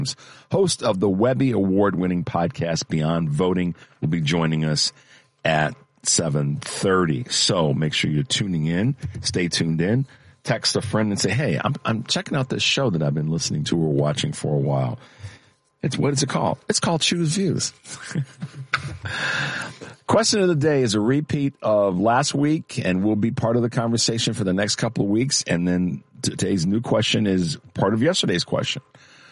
host of the Webby award-winning podcast Beyond Voting, will be joining us at 7:30. So make sure you're tuning in. Stay tuned in. Text a friend and say, hey, I'm checking out this show that I've been listening to or watching for a while. What is it called? It's called Choose Views. Question of the day is a repeat of last week and will be part of the conversation for the next couple of weeks. And then today's new question is part of yesterday's question.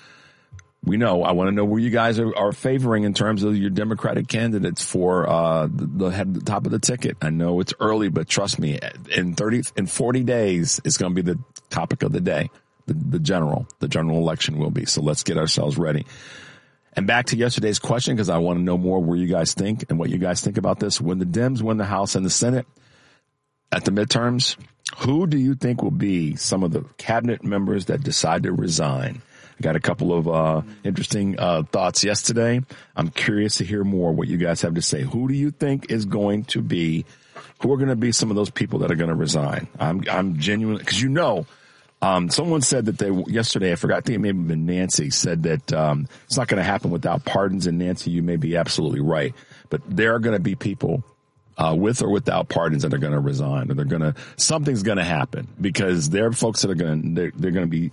I want to know where you guys are favoring in terms of your Democratic candidates for the top of the ticket. I know it's early, but trust me, in 40 days, it's going to be the topic of the day. The general election will be. So let's get ourselves ready. And back to yesterday's question, because I want to know more where you guys think and what you guys think about this. When the Dems win the House and the Senate at the midterms, who do you think will be some of the cabinet members that decide to resign? I got a couple of interesting thoughts yesterday. I'm curious to hear more what you guys have to say. Who do you think is going to be, who are going to be some of those people that are going to resign? I'm genuine, because someone said that yesterday, I forgot, I think it may have been Nancy, said that it's not going to happen without pardons. And Nancy, you may be absolutely right. But there are going to be people with or without pardons that are going to resign, or something's going to happen, because there are folks that are they're going to be,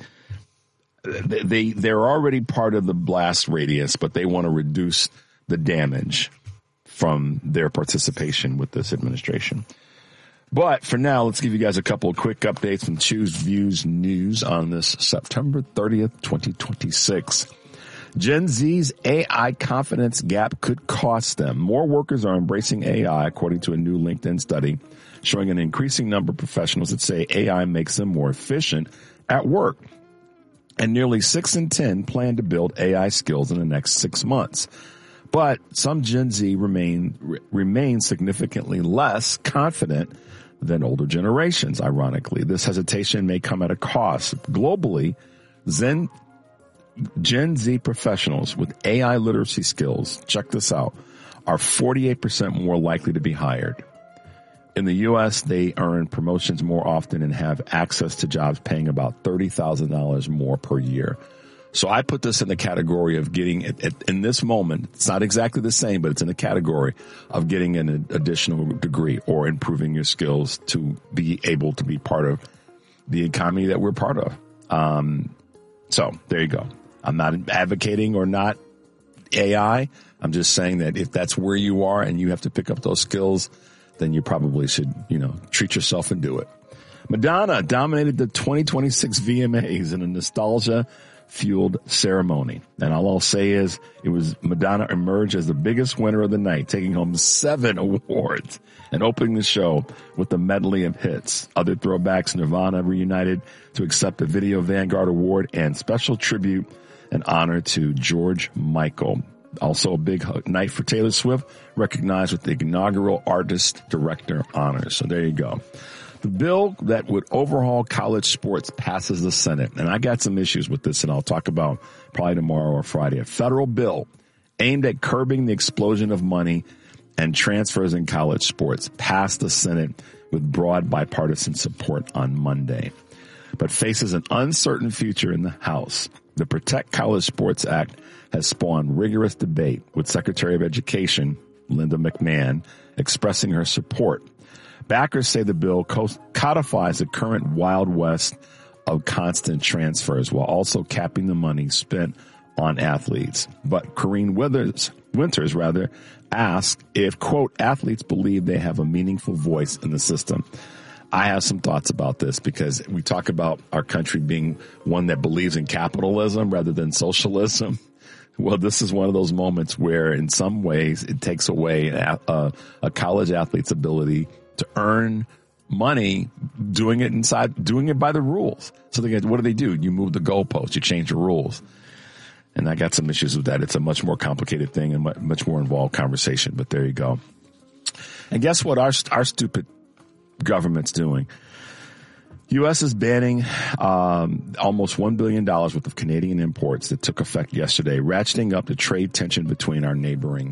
they're already part of the blast radius, but they want to reduce the damage from their participation with this administration. But for now, let's give you guys a couple of quick updates from Choose Views News on this September 30th, 2026. Gen Z's AI confidence gap could cost them. More workers are embracing AI, according to a new LinkedIn study, showing an increasing number of professionals that say AI makes them more efficient at work. And nearly 6 in 10 plan to build AI skills in the next 6 months. But some Gen Z remain significantly less confident than older generations, ironically. This hesitation may come at a cost. Globally, Gen Z professionals with AI literacy skills, check this out, are 48% more likely to be hired. In the U.S., they earn promotions more often and have access to jobs paying about $30,000 more per year. So I put this in the category of getting, in this moment, it's not exactly the same, but it's in the category of getting an additional degree or improving your skills to be able to be part of the economy that we're part of. So there you go. I'm not advocating or not AI. I'm just saying that if that's where you are and you have to pick up those skills, then you probably should, treat yourself and do it. Madonna dominated the 2026 VMAs in a nostalgia-fueled ceremony. And all I'll say is Madonna emerged as the biggest winner of the night, taking home 7 awards and opening the show with a medley of hits. Other throwbacks, Nirvana reunited to accept the Video Vanguard Award, and special tribute and honor to George Michael. Also a big night for Taylor Swift, recognized with the inaugural Artist Director honors. So there you go. The bill that would overhaul college sports passes the Senate. And I got some issues with this, and I'll talk about probably tomorrow or Friday. A federal bill aimed at curbing the explosion of money and transfers in college sports passed the Senate with broad bipartisan support on Monday, but faces an uncertain future in the House. The Protect College Sports Act has spawned rigorous debate, with Secretary of Education Linda McMahon expressing her support. Backers say the bill codifies the current Wild West of constant transfers while also capping the money spent on athletes. But Corrine Winters asked if, quote, athletes believe they have a meaningful voice in the system. I have some thoughts about this, because we talk about our country being one that believes in capitalism rather than socialism. Well, this is one of those moments where in some ways it takes away a college athlete's ability to earn money doing it by the rules. So what do? You move the goalposts, you change the rules. And I got some issues with that. It's a much more complicated thing and much more involved conversation, but there you go. And guess what our stupid government's doing? U.S. is banning almost $1 billion worth of Canadian imports that took effect yesterday, ratcheting up the trade tension between our neighbors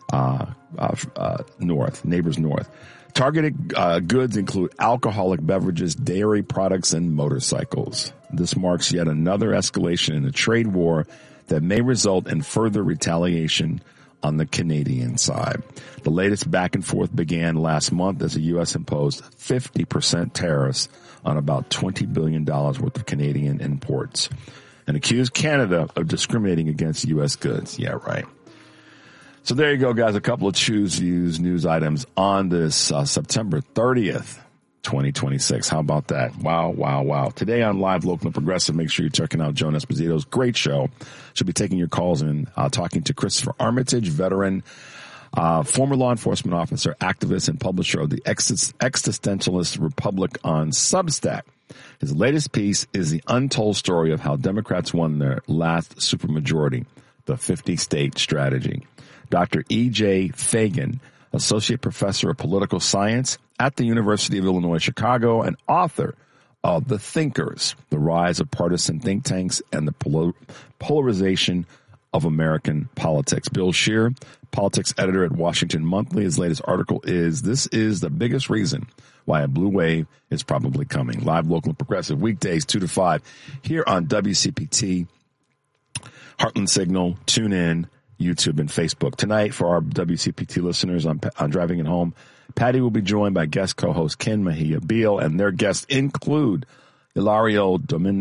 north. Targeted goods include alcoholic beverages, dairy products, and motorcycles. This marks yet another escalation in the trade war that may result in further retaliation on the Canadian side. The latest back and forth began last month as the U.S. imposed 50% tariffs on about $20 billion worth of Canadian imports and accused Canada of discriminating against U.S. goods. Yeah, right. So there you go, guys. A couple of Choose Views news items on this September 30th, 2026. How about that? Wow, wow, wow. Today on Live, Local, and Progressive, make sure you're checking out Joan Esposito's great show. She'll be taking your calls and talking to Christopher Armitage, veteran, former law enforcement officer, activist, and publisher of the Existentialist Republic on Substack. His latest piece is the untold story of how Democrats won their last supermajority, the 50-state strategy. Dr. E.J. Fagan, associate professor of political science at the University of Illinois, Chicago, and author of The Thinkers, The Rise of Partisan Think Tanks and the Polarization of American Politics. Bill Scheer, politics editor at Washington Monthly, his latest article is "This is the biggest reason why a blue wave is probably coming." Live, Local, and Progressive, weekdays 2 to 5 here on WCPT, Heartland Signal, tune in, YouTube, and Facebook. Tonight, for our WCPT listeners on Driving It Home, Patty will be joined by guest co-host Ken Mejia Beal, and their guests include Hilario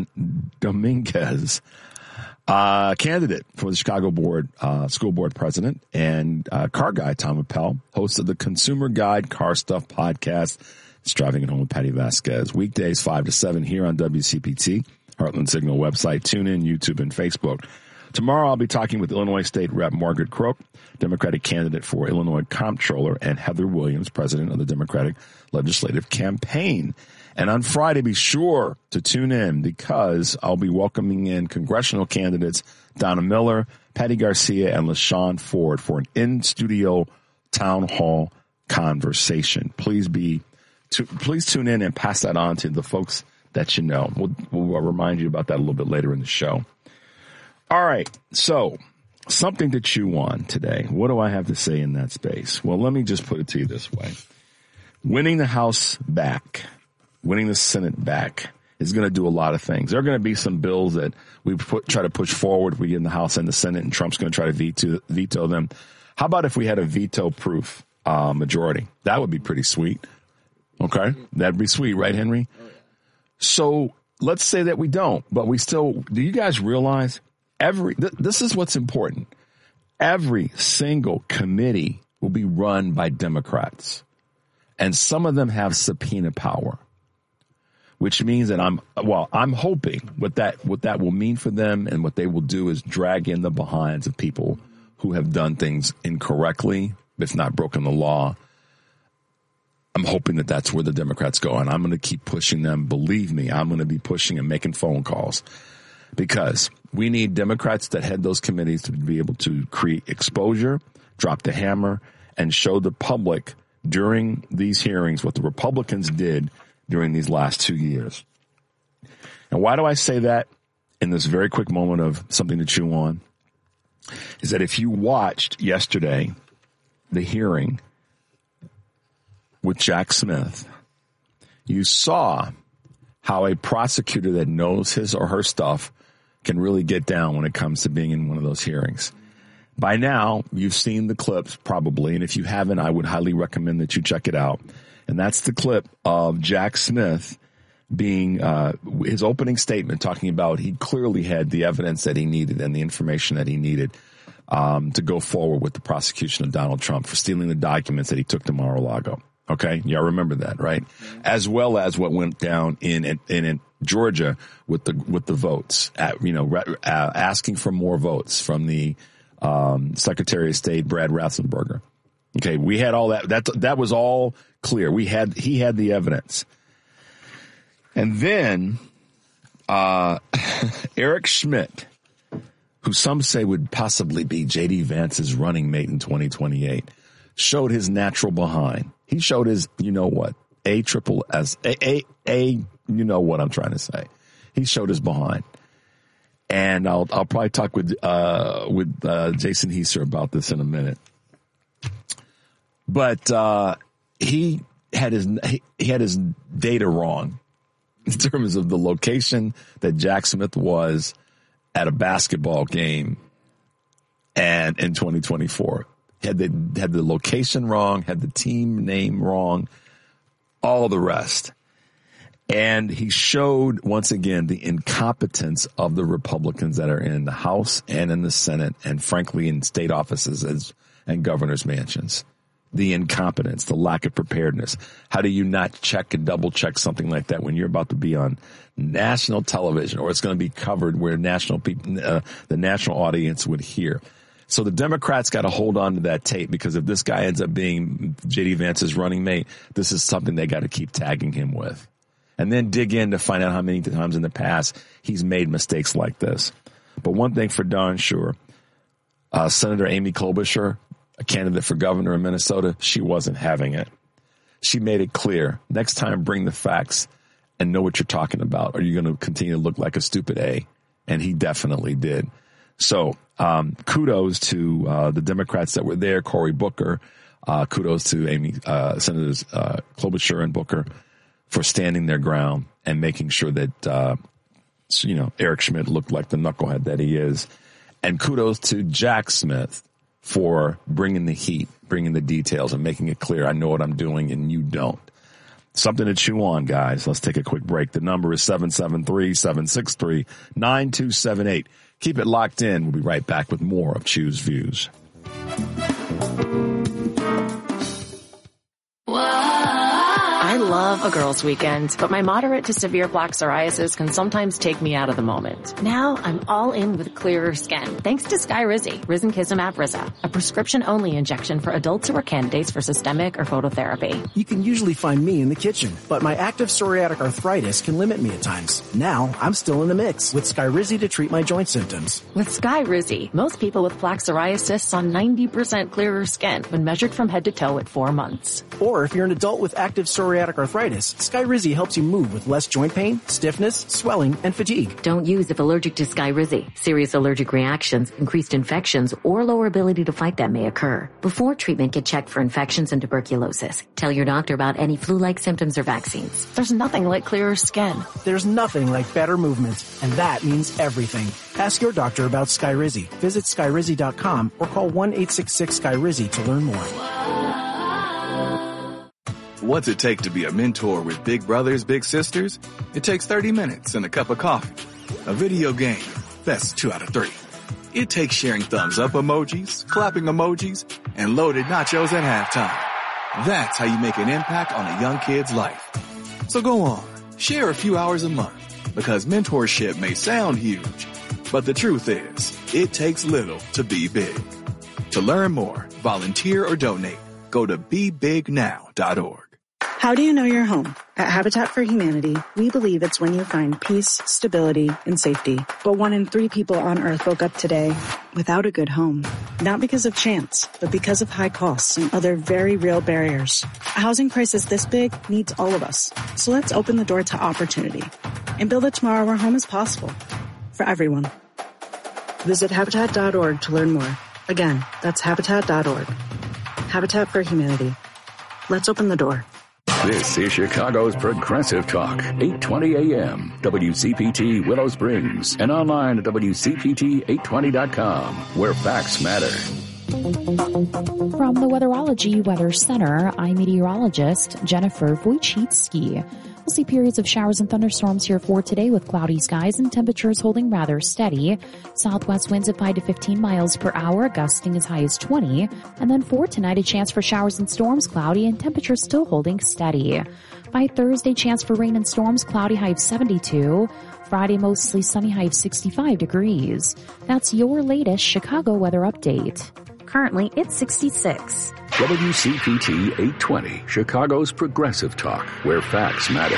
Dominguez, candidate for the Chicago School Board president, and car guy Tom Appel, host of the Consumer Guide Car Stuff podcast. It's Driving It Home with Patty Vasquez. Weekdays 5 to 7 here on WCPT, Heartland Signal website, tune in, YouTube, and Facebook. Tomorrow I'll be talking with Illinois State Rep. Margaret Crook, Democratic candidate for Illinois Comptroller, and Heather Williams, president of the Democratic Legislative Campaign. And on Friday, be sure to tune in because I'll be welcoming in congressional candidates Donna Miller, Patty Garcia, and LaShawn Ford for an in-studio town hall conversation. Please tune in and pass that on to the folks that you know. We'll remind you about that a little bit later in the show. All right, so something to chew on today. What do I have to say in that space? Well, let me just put it to you this way. Winning the House back, winning the Senate back is going to do a lot of things. There are going to be some bills that we try to push forward if we get in the House and the Senate, and Trump's going to try to veto them. How about if we had a veto-proof majority? That would be pretty sweet. Okay, that'd be sweet, right, Henry? So let's say that we don't, but we still. Do you guys realize? This is what's important. Every single committee will be run by Democrats, and some of them have subpoena power, which means that I'm hoping what that will mean for them and what they will do is drag in the behinds of people who have done things incorrectly, if not broken the law. I'm hoping that that's where the Democrats go, and I'm going to keep pushing them. Believe me, I'm going to be pushing and making phone calls. Because we need Democrats that head those committees to be able to create exposure, drop the hammer, and show the public during these hearings what the Republicans did during these last 2 years. And why do I say that in this very quick moment of something to chew on? Is that if you watched yesterday the hearing with Jack Smith, you saw how a prosecutor that knows his or her stuff can really get down when it comes to being in one of those hearings. By now, you've seen the clips probably, and if you haven't, I would highly recommend that you check it out. And that's the clip of Jack Smith being his opening statement, talking about he clearly had the evidence that he needed and the information that he needed to go forward with the prosecution of Donald Trump for stealing the documents that he took to Mar-a-Lago. Okay, y'all remember that, right? As well as what went down in Georgia with the votes, asking for more votes from the Secretary of State Brad Raffensperger. Okay, we had all that. That was all clear. He had the evidence, and then Eric Schmidt, who some say would possibly be J.D. Vance's running mate in 2028, showed his natural behind. He showed his, you know what, you know what I'm trying to say. He showed his behind. And I'll probably talk with Jason Heiser about this in a minute. But he had his data wrong in terms of the location that Jack Smith was at a basketball game and in 2024. Had the location wrong, had the team name wrong, all the rest. And he showed, once again, the incompetence of the Republicans that are in the House and in the Senate and, frankly, in state offices and governors' mansions. The incompetence, the lack of preparedness. How do you not check and double check something like that when you're about to be on national television or it's going to be covered where the national audience would hear? So the Democrats got to hold on to that tape, because if this guy ends up being J.D. Vance's running mate, this is something they got to keep tagging him with. And then dig in to find out how many times in the past he's made mistakes like this. But one thing for darn sure, Senator Amy Klobuchar, a candidate for governor in Minnesota, she wasn't having it. She made it clear, next time bring the facts and know what you're talking about, or you're going to continue to look like a stupid A. And he definitely did. So kudos to the Democrats that were there, Cory Booker. Kudos to Senators Klobuchar and Booker for standing their ground and making sure that, Eric Schmidt looked like the knucklehead that he is. And kudos to Jack Smith for bringing the heat, bringing the details, and making it clear, I know what I'm doing and you don't. Something to chew on, guys. Let's take a quick break. The number is 773-763-9278. Keep it locked in. We'll be right back with more of Chew's Views. I love a girls' weekend, but my moderate to severe plaque psoriasis can sometimes take me out of the moment. Now I'm all in with clearer skin, thanks to Skyrizi, risankizumab Riza, a prescription-only injection for adults who are candidates for systemic or phototherapy. You can usually find me in the kitchen, but my active psoriatic arthritis can limit me at times. Now I'm still in the mix with Skyrizi to treat my joint symptoms. With Skyrizi, most people with plaque psoriasis saw 90% clearer skin when measured from head to toe at 4 months. Or if you're an adult with active psoriatic arthritis, Skyrizi helps you move with less joint pain, stiffness, swelling, and fatigue. Don't use if allergic to Skyrizi. Serious allergic reactions, increased infections, or lower ability to fight them may occur. Before treatment, get checked for infections and tuberculosis. Tell your doctor about any flu-like symptoms or vaccines. There's nothing like clearer skin. There's nothing like better movement, and that means everything. Ask your doctor about Skyrizi. Visit Skyrizi.com or call 1-866-SKYRIZI to learn more. What's it take to be a mentor with big brothers, big sisters? It takes 30 minutes and a cup of coffee. A video game, that's 2 out of 3. It takes sharing thumbs up emojis, clapping emojis, and loaded nachos at halftime. That's how you make an impact on a young kid's life. So go on, share a few hours a month, because mentorship may sound huge, but the truth is, it takes little to be big. To learn more, volunteer, or donate, go to BeBigNow.org. How do you know you're home? At Habitat for Humanity, we believe it's when you find peace, stability, and safety. But 1 in 3 people on Earth woke up today without a good home. Not because of chance, but because of high costs and other very real barriers. A housing crisis this big needs all of us. So let's open the door to opportunity and build a tomorrow where home is possible for everyone. Visit Habitat.org to learn more. Again, that's Habitat.org. Habitat for Humanity. Let's open the door. This is Chicago's Progressive Talk, 820 AM, WCPT Willow Springs, and online at WCPT820.com, where facts matter. From the Weatherology Weather Center, I'm meteorologist Jennifer Wojcicki. We'll see periods of showers and thunderstorms here for today with cloudy skies and temperatures holding rather steady. Southwest winds at 5 to 15 miles per hour, gusting as high as 20. And then for tonight, a chance for showers and storms, cloudy, and temperatures still holding steady. By Thursday, chance for rain and storms, cloudy, high of 72. Friday, mostly sunny, high of 65 degrees. That's your latest Chicago weather update. Currently, it's 66. WCPT 820, Chicago's Progressive Talk, where facts matter.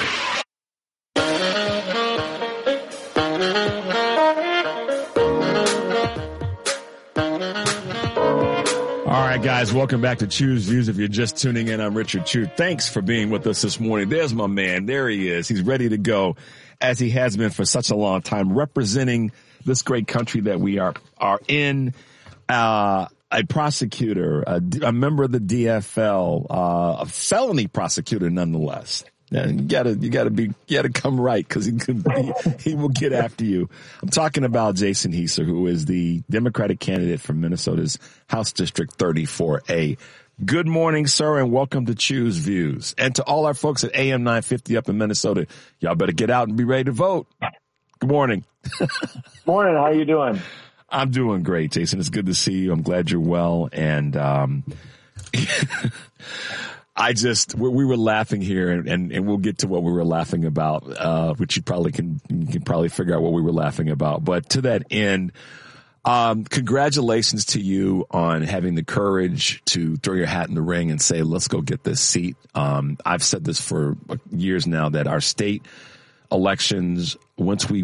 All right, guys, welcome back to Chew's Views. If you're just tuning in, I'm Richard Chew. Thanks for being with us this morning. There's my man. There he is. He's ready to go, as he has been for such a long time, representing this great country that we are in. A prosecutor, a member of the DFL, a felony prosecutor nonetheless. And you gotta come right, because he will get after you. I'm talking about Jason Heiser, who is the Democratic candidate for Minnesota's House District 34A. Good morning, sir, and welcome to Choose Views. And to all our folks at AM 950 up in Minnesota, y'all better get out and be ready to vote. Good morning. Morning. How you doing? I'm doing great, Jason. It's good to see you. I'm glad you're well. And we were laughing here, and we'll get to what we were laughing about, which you can probably figure out what we were laughing about. But to that end, congratulations to you on having the courage to throw your hat in the ring and say, let's go get this seat. I've said this for years now, that our state elections, once we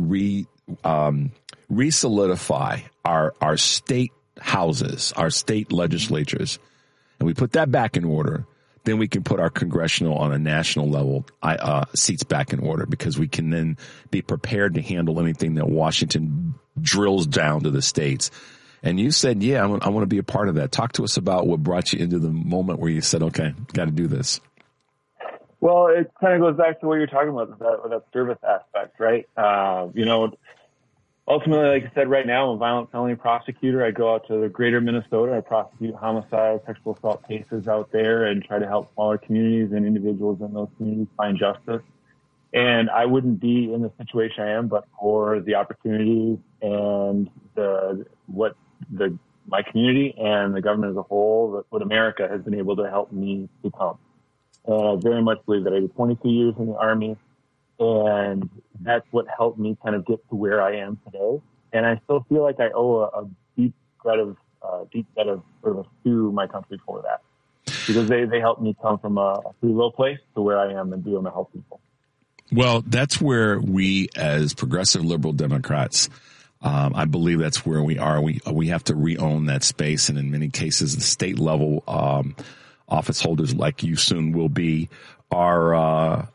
re-solidify our state houses, our state legislatures, and we put that back in order, then we can put our congressional on a national level seats back in order, because we can then be prepared to handle anything that Washington drills down to the states. And you said, I want to be a part of that. Talk to us about what brought you into the moment where you said, okay, got to do this. Well, it kind of goes back to what you're talking about, that service aspect, right? Ultimately, like I said, right now, I'm a violent felony prosecutor. I go out to the greater Minnesota. I prosecute homicide, sexual assault cases out there and try to help smaller communities and individuals in those communities find justice. And I wouldn't be in the situation I am but for the opportunities and my community and the government as a whole, what America has been able to help me become. And I very much believe that I did 22 years in the Army, and that's what helped me kind of get to where I am today. And I still feel like I owe a deep debt of service to my country for that, because they helped me come from a pretty low place to where I am and be able to help people. Well, that's where we, as progressive liberal Democrats, I believe that's where we are. We have to re-own that space, and in many cases, the state level office holders, like you soon will be, are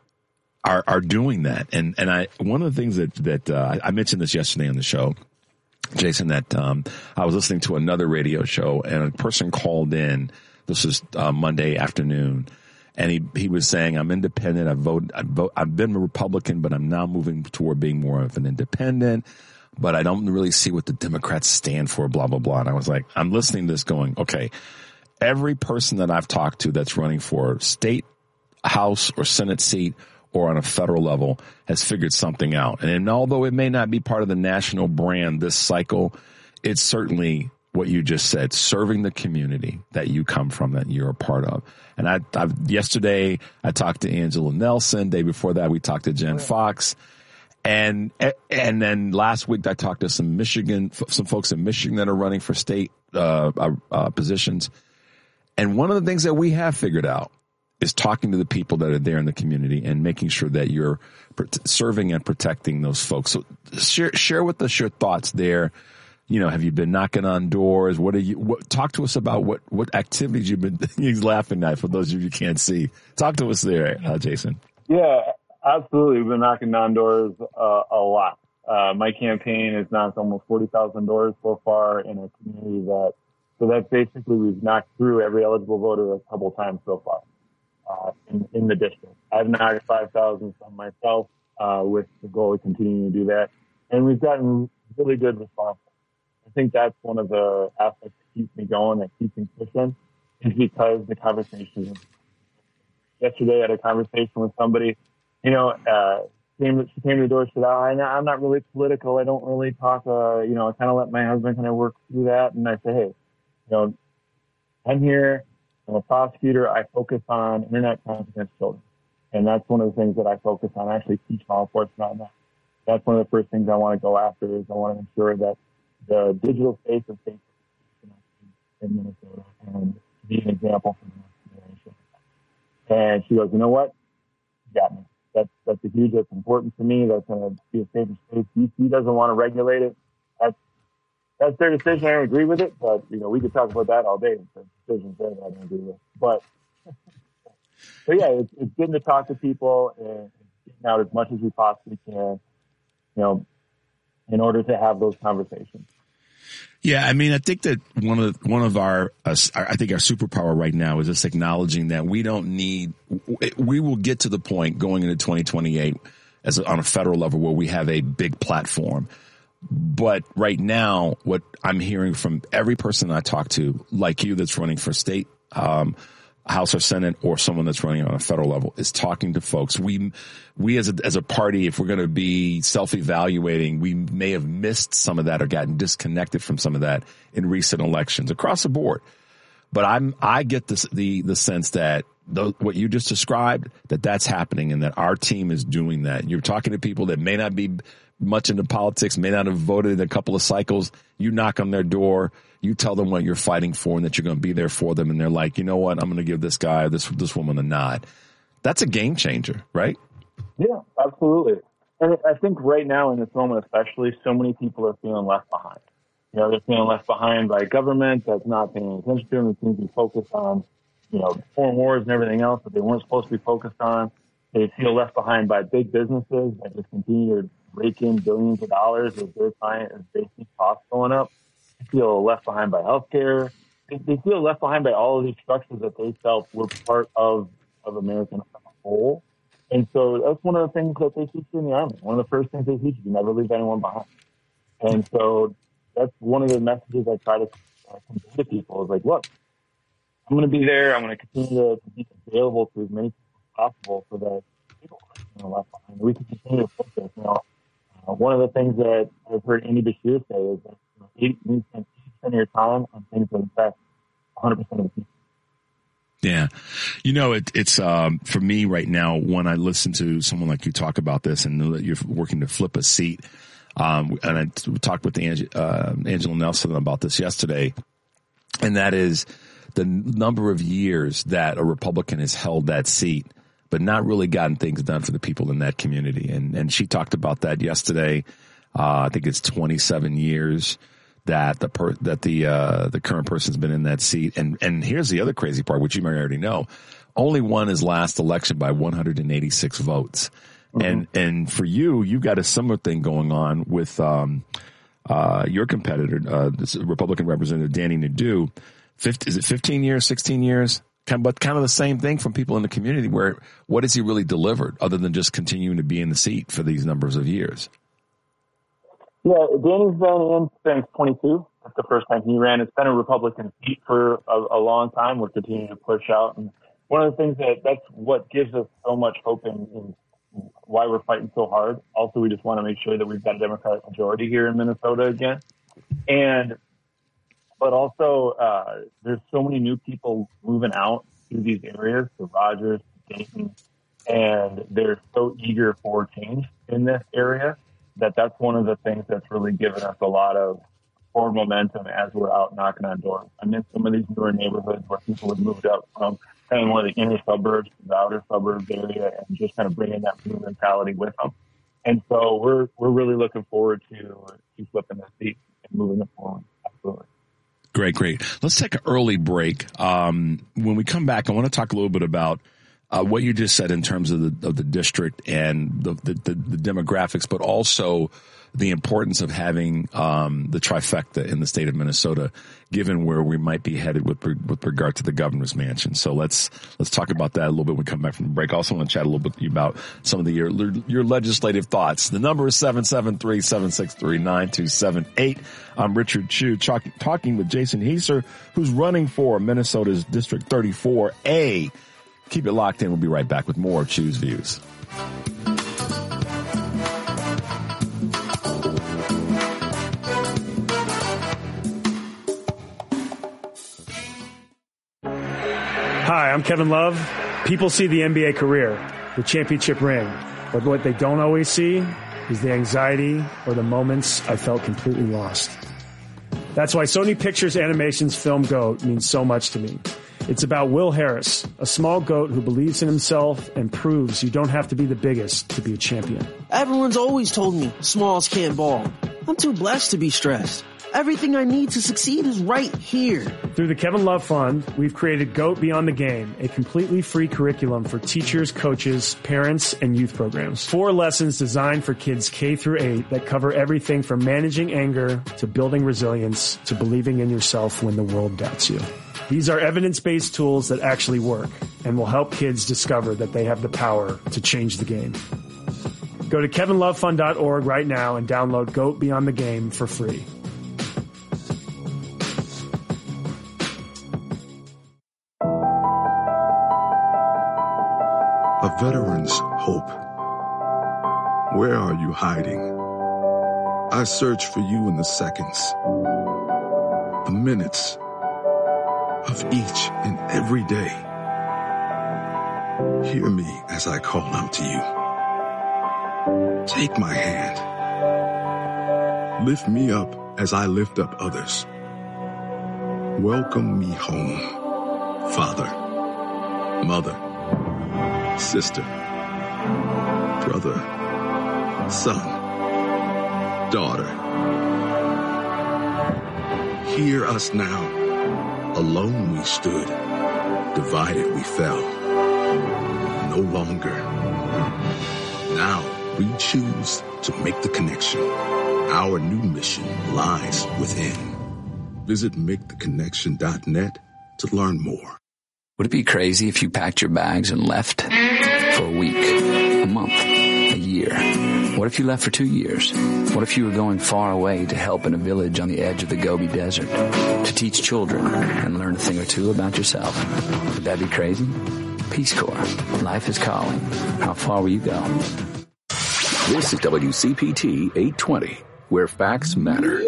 doing that. And one of the things that I mentioned this yesterday on the show, Jason, that I was listening to another radio show, and a person called in. This was Monday afternoon, and he was saying, I'm independent. I've been a Republican, but I'm now moving toward being more of an independent, but I don't really see what the Democrats stand for, blah, blah, blah. And I was like, I'm listening to this going, okay, every person that I've talked to that's running for state, House, or Senate seat, or on a federal level, has figured something out. And although it may not be part of the national brand this cycle, it's certainly what you just said, serving the community that you come from, that you're a part of. And yesterday I talked to Angela Nelson. Day before that, we talked to Jen Fox. And then last week I talked to some folks in Michigan that are running for state positions. And one of the things that we have figured out is talking to the people that are there in the community and making sure that you're serving and protecting those folks. So share with us your thoughts there. Have you been knocking on doors? Talk to us about what activities you've been. He's laughing at, for those of you who can't see. Talk to us there, Jason. Yeah, absolutely. We've been knocking on doors a lot. My campaign has knocked almost 40,000 doors so far in a community so that's basically, we've knocked through every eligible voter a couple times so far. In the district, I've knocked 5,000 from myself, with the goal of continuing to do that. And we've gotten really good response. I think that's one of the aspects that keeps me going, that keeps me pushing, is because the conversation. Yesterday I had a conversation with somebody, she came to the door, said, I'm not really political. I don't really talk, I kind of let my husband kind of work through that. And I said, hey, I'm here. I'm a prosecutor. I focus on internet crimes against children. And that's one of the things that I focus on. I actually teach law enforcement on that. That's one of the first things I want to go after, is I want to ensure that the digital space of safety in Minnesota and be an example for the next generation. And she goes, you know what? You got me. That's important to me. That's going to be a safer space. DC doesn't want to regulate it. That's their decision. I don't agree with it, but we could talk about that all day. It's a decision that I don't agree with. But yeah, it's getting to talk to people and getting out as much as we possibly can, in order to have those conversations. Yeah, I mean, I think that one of our superpower right now is just acknowledging that we will get to the point going into 2028 on a federal level where we have a big platform. But right now, what I'm hearing from every person I talk to, like you, that's running for state, House or Senate, or someone that's running on a federal level, is talking to folks. We as a party, if we're going to be self-evaluating, we may have missed some of that or gotten disconnected from some of that in recent elections across the board. But I get the sense that what you just described, that's happening, and that our team is doing that. You're talking to people that may not be much into politics, may not have voted in a couple of cycles. You knock on their door, you tell them what you're fighting for and that you're going to be there for them, and they're like, you know what, I'm going to give this guy, this woman a nod. That's a game changer, right? Yeah, absolutely. And I think right now in this moment especially, so many people are feeling left behind. You know, they're feeling left behind by government that's not paying attention to them. They seem to be focused on, foreign wars and everything else that they weren't supposed to be focused on. They feel left behind by big businesses that just continue to rake in billions of dollars as their client as they see costs going up. They feel left behind by healthcare. They feel left behind by all of these structures that they felt were part of American as a whole. And so that's one of the things that they teach you in the Army. One of the first things they teach you never leave anyone behind. And so that's one of the messages I try to convey to people is like, look, I'm going to be there. I'm going to continue to be available to as many people as possible so that people are left behind. We can continue to focus. One of the things that I've heard Andy Beshear say is that you spend 80% of your time on things that affect 100% of the people. Yeah. It's for me right now, when I listen to someone like you talk about this and know that you're working to flip a seat, and I talked with Angela Nelson about this yesterday, and that is the number of years that a Republican has held that seat, but not really gotten things done for the people in that community. And she talked about that yesterday. I think it's 27 years that the current person's been in that seat. And here's the other crazy part, which you may already know. Only won his last election by 186 votes. Mm-hmm. And for you've got a similar thing going on with your competitor, this Republican Representative Danny Nadeau. Is it 15 years, 16 years? But kind of the same thing from people in the community where what has he really delivered other than just continuing to be in the seat for these numbers of years? Yeah, Danny's been in since 22. That's the first time he ran. It's been a Republican seat for a long time. We're continuing to push out. And one of the things that's what gives us so much hope in why we're fighting so hard. Also, we just want to make sure that we've got a Democratic majority here in Minnesota again. But also, there's so many new people moving out to these areas, to Rogers, to Dayton, and they're so eager for change in this area that's one of the things that's really given us a lot of forward momentum as we're out knocking on doors. I'm in some of these newer neighborhoods where people have moved up from kind of one of the inner suburbs to the outer suburbs area and just kind of bringing that new mentality with them. And so we're really looking forward to flipping the seat and moving it forward. Absolutely. Great. Let's take an early break. When we come back, I want to talk a little bit about what you just said in terms of the district and the demographics, but also the importance of having the trifecta in the state of Minnesota, given where we might be headed with regard to the governor's mansion. So let's talk about that a little bit when we come back from the break. I also want to chat a little bit about some of your legislative thoughts. The number is 773-763-9278. I'm Richard Chu, talking with Jason Heiser, who's running for Minnesota's District 34A. Keep it locked in. We'll be right back with more of Chu's Views. Hi, I'm Kevin Love. People see the NBA career, the championship ring, but what they don't always see is the anxiety or the moments I felt completely lost. That's why Sony Pictures Animation's Film GOAT means so much to me. It's about Will Harris, a small goat who believes in himself and proves you don't have to be the biggest to be a champion. Everyone's always told me smalls can't ball. I'm too blessed to be stressed. Everything I need to succeed is right here. Through the Kevin Love Fund, we've created GOAT Beyond the Game, a completely free curriculum for teachers, coaches, parents, and youth programs. 4 lessons designed for kids K through 8 that cover everything from managing anger to building resilience to believing in yourself when the world doubts you. These are evidence-based tools that actually work and will help kids discover that they have the power to change the game. Go to kevinlovefund.org right now and download GOAT Beyond the Game for free. A veteran's hope. Where are you hiding? I search for you in the seconds, the minutes of each and every day. Hear me as I call out to you. Take my hand. Lift me up as I lift up others. Welcome me home, Father, Mother, sister, brother, son, daughter. Hear us now. Alone we stood, divided we fell. No longer. Now we choose to make the connection. Our new mission lies within. Visit maketheconnection.net to learn more. Would it be crazy if you packed your bags and left for a week, a month, a year? What if you left for 2 years? What if you were going far away to help in a village on the edge of the Gobi Desert, to teach children and learn a thing or two about yourself? Would that be crazy? Peace Corps. Life is calling. How far will you go? This is WCPT 820, where facts matter.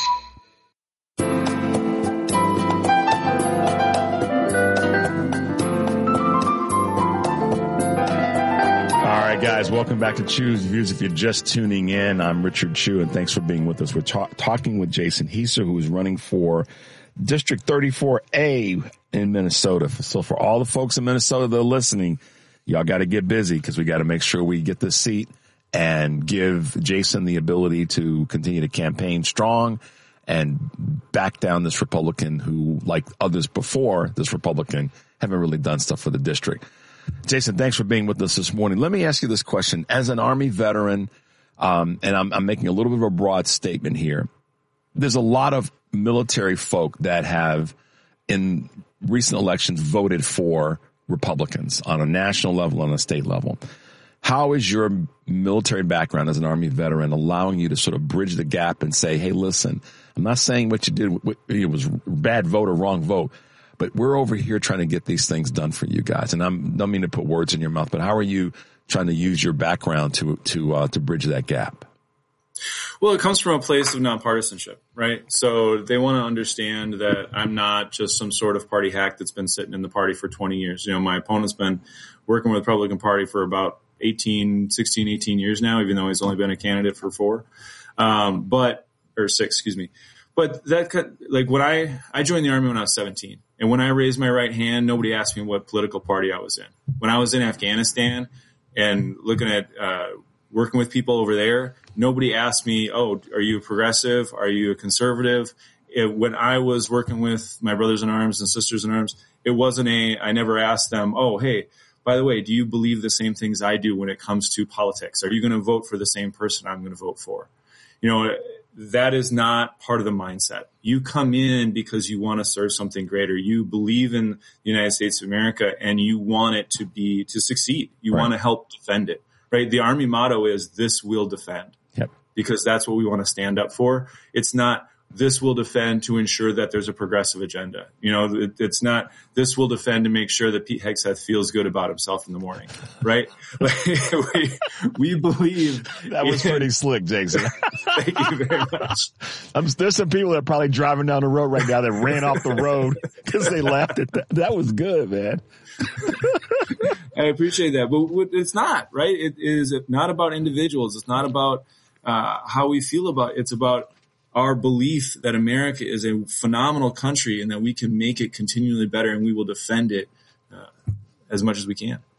Guys, welcome back to Chew's Views. If you're just tuning in, I'm Richard Chew, and thanks for being with us. We're talking with Jason Heiser, who is running for District 34A in Minnesota. So for all the folks in Minnesota that are listening, y'all got to get busy because we got to make sure we get this seat and give Jason the ability to continue to campaign strong and back down this Republican who, like others before this Republican, haven't really done stuff for the district. Jason, thanks for being with us this morning. Let me ask you this question. As an Army veteran, and I'm making a little bit of a broad statement here, there's a lot of military folk that have, in recent elections, voted for Republicans on a national level, on a state level. How is your military background as an Army veteran allowing you to sort of bridge the gap and say, hey, listen, I'm not saying what you did it was bad vote or wrong vote, but we're over here trying to get these things done for you guys. And I don't mean to put words in your mouth, but how are you trying to use your background to bridge that gap? Well, it comes from a place of nonpartisanship, right? So they want to understand that I'm not just some sort of party hack that's been sitting in the party for 20 years. You know, my opponent's been working with the Republican Party for about 18 years now, even though he's only been a candidate for 6, excuse me. But that, like, when I joined the Army when I was 17, and when I raised my right hand, nobody asked me what political party I was in. When I was in Afghanistan and looking at working with people over there, nobody asked me, oh, are you a progressive? Are you a conservative? When I was working with my brothers in arms and sisters in arms, it wasn't I never asked them, oh, hey, by the way, do you believe the same things I do when it comes to politics? Are you going to vote for the same person I'm going to vote for? You know, that is not part of the mindset. You come in because you want to serve something greater. You believe in the United States of America and you want it to succeed. You want to help defend it, right? The Army motto is this will defend. Yep. Because that's what we want to stand up for. It's not this will defend to ensure that there's a progressive agenda. You know, it's not this will defend to make sure that Pete Hegseth feels good about himself in the morning, right? we believe that was pretty slick, Jason. Thank you very much. There's some people that are probably driving down the road right now that ran off the road because they laughed at that. That was good, man. I appreciate that, but it's not, right? It is not about individuals. It's not about how we feel about it. It's about our belief that America is a phenomenal country and that we can make it continually better and we will defend it as much as we can.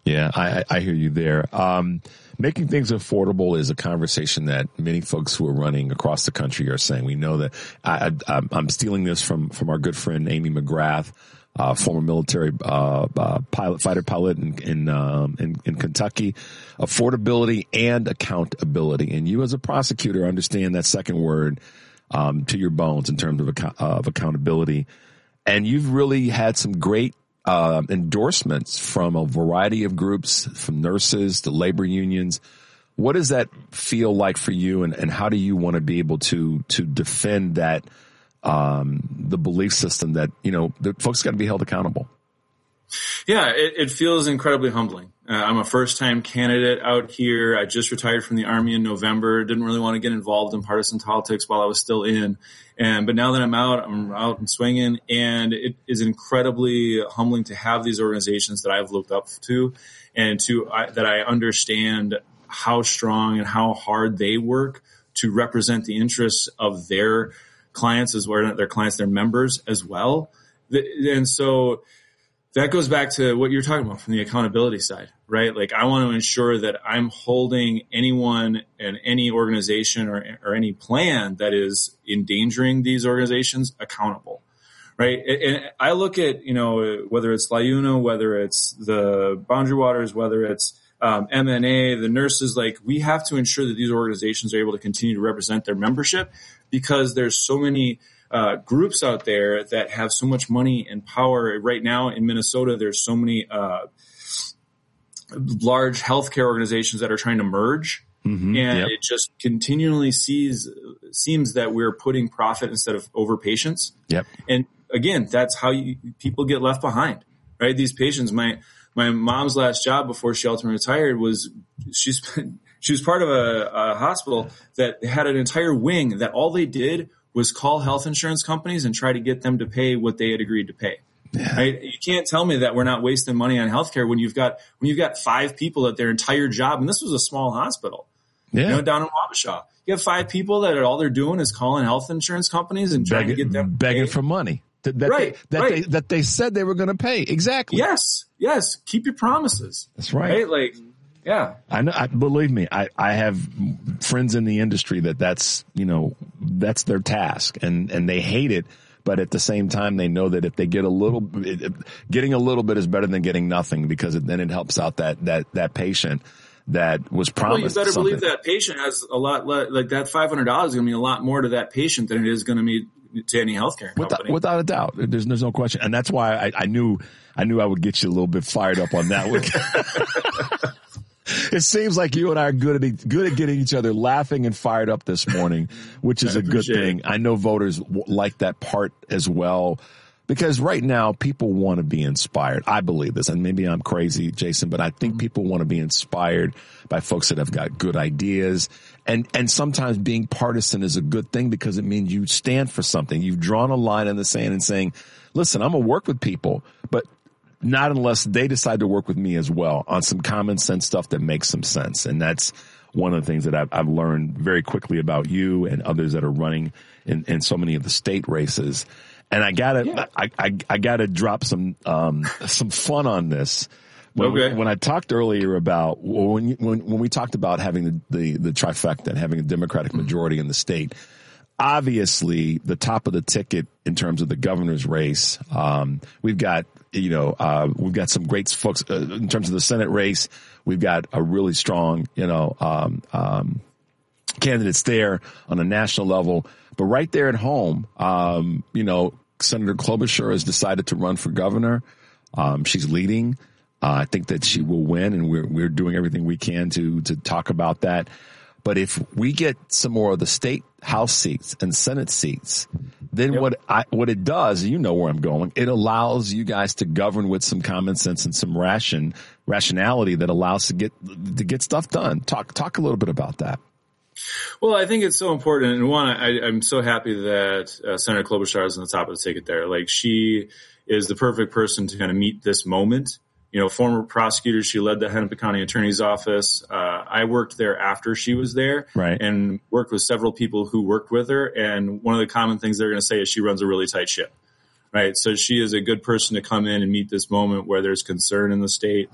Yeah, I hear you there. Making things affordable is a conversation that many folks who are running across the country are saying. We know that I'm stealing this from our good friend Amy McGrath, former military fighter pilot in Kentucky. Affordability and accountability, and you as a prosecutor understand that second word to your bones in terms of accountability. And you've really had some great endorsements from a variety of groups, from nurses to labor unions. What does that feel like for you, and how do you want to be able to defend that, the belief system that, that folks got to be held accountable? Yeah, it feels incredibly humbling. I'm a first-time candidate out here. I just retired from the Army in November. Didn't really want to get involved in partisan politics while I was still in. But now that I'm out and swinging. And it is incredibly humbling to have these organizations that I've looked up to and that I understand how strong and how hard they work to represent the interests of their clients as well, not their clients, their members as well. And so that goes back to what you're talking about from the accountability side, right? Like, I want to ensure that I'm holding anyone and any organization or any plan that is endangering these organizations accountable, right? And I look at, whether it's LIUNA, whether it's the Boundary Waters, whether it's MNA, the nurses, like, we have to ensure that these organizations are able to continue to represent their membership, because there's so many groups out there that have so much money and power. Right now in Minnesota, there's so many large healthcare organizations that are trying to merge. Mm-hmm. And yep. It just continually seems that we're putting profit instead of over patients. Yep. And again, that's how people get left behind, right? These patients, my mom's last job before she ultimately retired was she was part of a hospital that had an entire wing that all they did was call health insurance companies and try to get them to pay what they had agreed to pay. Yeah. Right? You can't tell me that we're not wasting money on healthcare when you've got 5 people at their entire job, and this was a small hospital, down in Wabasha. You have 5 people that all they're doing is calling health insurance companies and trying to get them begging for money that they said they were going to pay. Exactly. Yes. Keep your promises. That's right. Like, yeah. I know. Believe me, I have friends in the industry that's their task, and they hate it. But at the same time, they know that if they get getting a little bit is better than getting nothing, because then it helps out that patient that was promised. Well, you better something. believe that patient has a lot, like that $500 is going to mean a lot more to that patient than it is going to mean to any healthcare company. Without a doubt. There's no question. And that's why I knew I would get you a little bit fired up on that one. It seems like you and I are good at getting each other laughing and fired up this morning, which is a good thing. I know voters like that part as well, because right now people want to be inspired. I believe this, and maybe I'm crazy, Jason, but I think people want to be inspired by folks that have got good ideas. And sometimes being partisan is a good thing, because it means you stand for something. You've drawn a line in the sand and saying, listen, I'm going to work with people, but not unless they decide to work with me as well on some common sense stuff that makes some sense. And that's one of the things that I've learned very quickly about you and others that are running in so many of the state races. And I gotta drop some fun on this. When I talked earlier about when we talked about having the trifecta and having a Democratic majority in the state, obviously the top of the ticket in terms of the governor's race, we've got some great folks in terms of the Senate race. We've got a really strong, candidates there on a national level, but right there at home, Senator Klobuchar has decided to run for governor. She's leading. I think that she will win, and we're doing everything we can to talk about that. But if we get some more of the state House seats and Senate seats, then what it does, you know where I'm going, it allows you guys to govern with some common sense and some rationality that allows to get stuff done. Talk a little bit about that. Well, I think it's so important. And one, I'm so happy that Senator Klobuchar is on the top of the ticket there. Like, she is the perfect person to kind of meet this moment. Former prosecutor, she led the Hennepin County Attorney's Office. I worked there after she was there, and worked with several people who worked with her. And one of the common things they're going to say is she runs a really tight ship, right? So she is a good person to come in and meet this moment where there's concern in the state.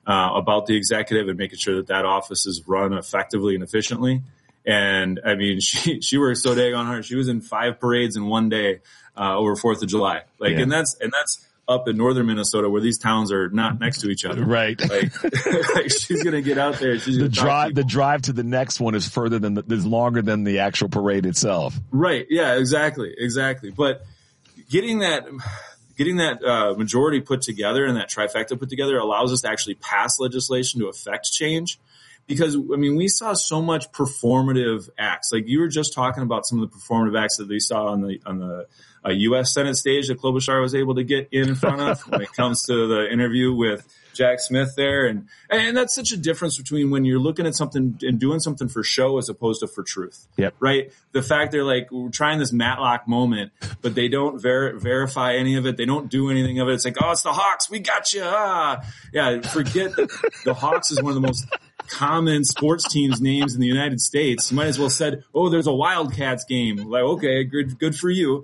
about the executive and making sure that office is run effectively and efficiently. And I mean, she worked so daggone hard. She was in 5 parades in one day over 4th of July. And that's up in northern Minnesota where these towns are not next to each other. Right. Like she's going to get out there. She's the drive to the next one is is longer than the actual parade itself. Right. Yeah, exactly. But getting that majority put together and that trifecta put together allows us to actually pass legislation to affect change. Because, I mean, we saw so much performative acts. Like you were just talking about some of the performative acts that we saw on the U.S. Senate stage that Klobuchar was able to get in front of when it comes to the interview with Jack Smith there. And that's such a difference between when you're looking at something and doing something for show as opposed to for truth. Yep. Right? The fact they're like, we're trying this Matlock moment, but they don't verify any of it. They don't do anything of it. It's like, oh, it's the Hawks. We got you. Yeah, forget that the Hawks is one of the most common sports teams' names in the United States. You might as well said, oh, there's a Wildcats game. Like, okay, good for you.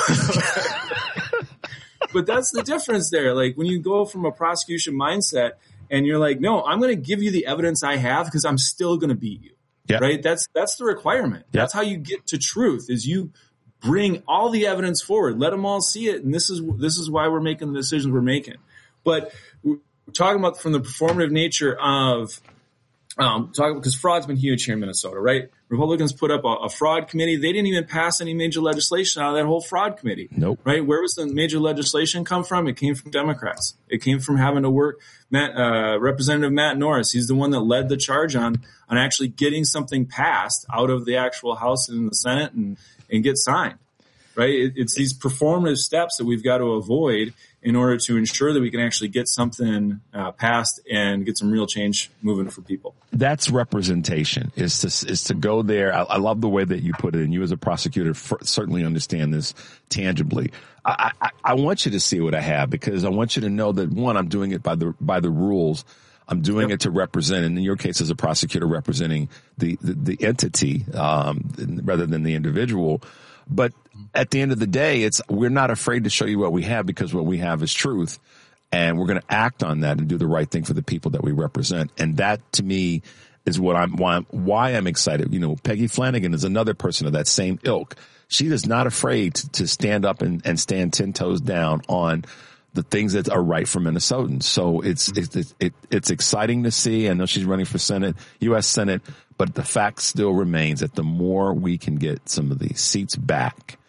But that's the difference there. Like when you go from a prosecution mindset and you're like, no, I'm going to give you the evidence I have because I'm still going to beat you. Yep. Right? That's the requirement. Yep. That's how you get to truth is you bring all the evidence forward, let them all see it. And this is why we're making the decisions we're making. But we're talking about from the performative nature of because fraud's been huge here in Minnesota, right? Republicans put up a fraud committee. They didn't even pass any major legislation out of that whole fraud committee. Nope. Right? Where was the major legislation come from? It came from Democrats. It came from having to work. Representative Matt Norris, he's the one that led the charge on actually getting something passed out of the actual House and the Senate and get signed. Right? It's these performative steps that we've got to avoid in order to ensure that we can actually get something passed and get some real change moving for people. That's representation is to go there. I love the way that you put it, and you as a prosecutor certainly understand this tangibly. I want you to see what I have because I want you to know that one, I'm doing it by the rules. I'm doing it to represent, and in your case as a prosecutor representing the entity rather than the individual. But at the end of the day, we're not afraid to show you what we have because what we have is truth. And we're going to act on that and do the right thing for the people that we represent. And that to me is why I'm excited. You know, Peggy Flanagan is another person of that same ilk. She is not afraid to stand up and stand 10 toes down on the things that are right for Minnesotans. So it's exciting to see. I know she's running for Senate, U.S. Senate, but the fact still remains that the more we can get some of these seats back,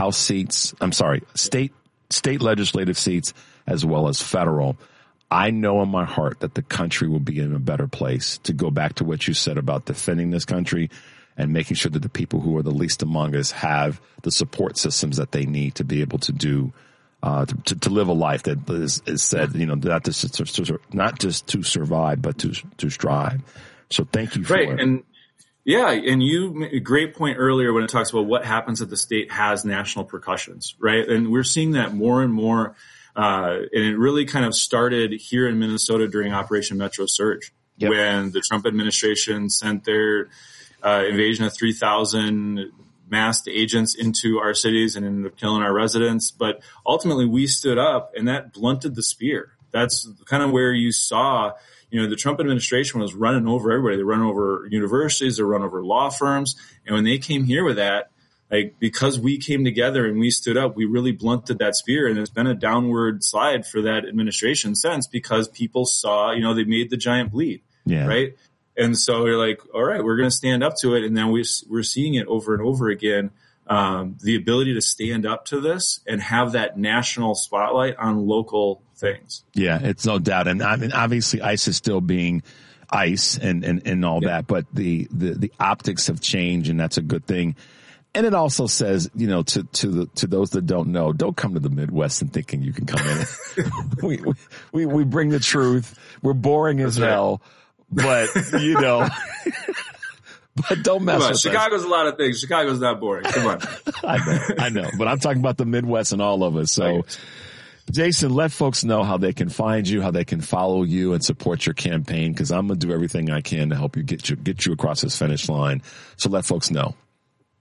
state legislative seats as well as federal, I know in my heart that the country will be in a better place to go back to what you said about defending this country and making sure that the people who are the least among us have the support systems that they need to be able to do to live a life that is said, you know, not just to survive, but to strive. So thank you for it. And you made a great point earlier when it talks about what happens if the state has national repercussions, right? And we're seeing that more and more. And it really kind of started here in Minnesota during Operation Metro Surge, when the Trump administration sent their invasion of 3,000 masked agents into our cities and ended up killing our residents. But ultimately we stood up and that blunted the spear. That's kind of where you saw, you know, the Trump administration was running over everybody. They're running over universities, they're running over law firms. And when they came here with that, like, because we came together and we stood up, we really blunted that spear. And there's been a downward slide for that administration since because people saw, you know, they made the giant bleed. Yeah. Right. And so you're like, all right, we're going to stand up to it. And then we're seeing it over and over again. The ability to stand up to this and have that national spotlight on local things. Yeah, it's no doubt. And I mean, obviously ICE is still being ICE and all that, but the optics have changed and that's a good thing. And it also says, you know, to those that don't know, don't come to the Midwest and thinking you can come in. we bring the truth. We're boring as hell, but you know, but don't mess with us. Chicago's a lot of things. Chicago's not boring. Come on. I know, but I'm talking about the Midwest and all of us. So Jason, let folks know how they can find you, how they can follow you and support your campaign. Cause I'm going to do everything I can to help you get you across this finish line. So let folks know.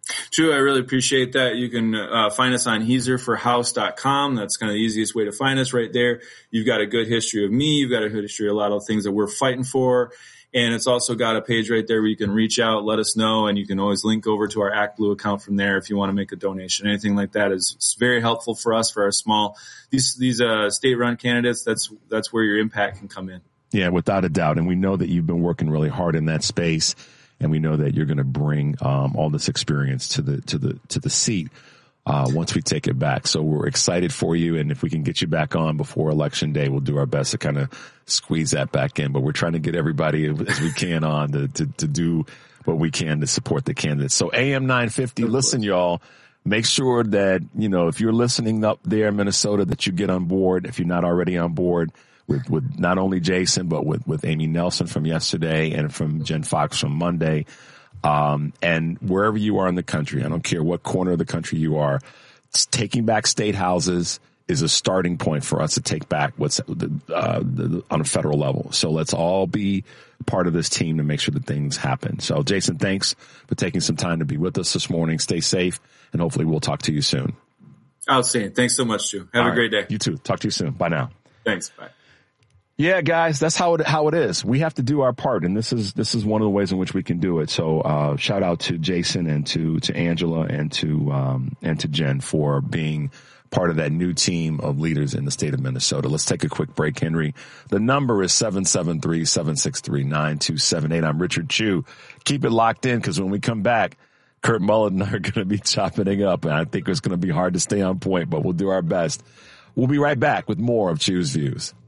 True, I really appreciate that. You can find us on heezerforhouse.com. That's kind of the easiest way to find us right there. You've got a good history of me. You've got a good history of a lot of things that we're fighting for. And it's also got a page right there where you can reach out, let us know, and you can always link over to our ActBlue account from there if you want to make a donation. Anything like that is very helpful for us, for our small, these state-run candidates. That's where your impact can come in. Yeah, without a doubt. And we know that you've been working really hard in that space, and we know that you're going to bring all this experience to the seat once we take it back. So we're excited for you, and if we can get you back on before Election Day, we'll do our best to kind of squeeze that back in. But we're trying to get everybody as we can on to do what we can to support the candidates. So AM 950, listen, y'all, make sure that, if you're listening up there in Minnesota, that you get on board. If you're not already on board with not only Jason, but with Amy Nelson from yesterday and from Jen Fox from Monday. And wherever you are in the country, I don't care what corner of the country you are, taking back state houses is a starting point for us to take back what's on a federal level. So let's all be part of this team to make sure that things happen. So Jason, thanks for taking some time to be with us this morning. Stay safe, and hopefully we'll talk to you soon. Outstanding. Thanks so much, Stu. Have a great day. You too. Talk to you soon. Bye now. Thanks. Bye. Yeah, guys, that's how it is. We have to do our part, and this is one of the ways in which we can do it. So, shout out to Jason and to Angela and to Jen for being part of that new team of leaders in the state of Minnesota. Let's take a quick break, Henry. The number is 773-763-9278. I'm Richard Chu. Keep it locked in, because when we come back, Kurt Mullen and I are going to be chopping it up, and I think it's going to be hard to stay on point, but we'll do our best. We'll be right back with more of Chu's Views.